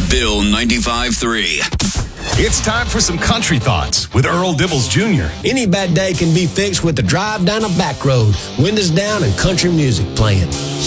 Bill 95.3. It's time for some country thoughts with Earl Dibbles Jr. Any bad day can be fixed with a drive down a back road, windows down, and country music playing.